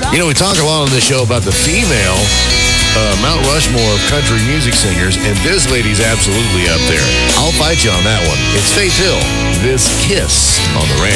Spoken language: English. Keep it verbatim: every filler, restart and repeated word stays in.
You know, we talk a lot on this show about the female uh, Mount Rushmore of country music singers, and this lady's absolutely up there. I'll fight you on that one. It's Faith Hill. This Kiss on the Ranch.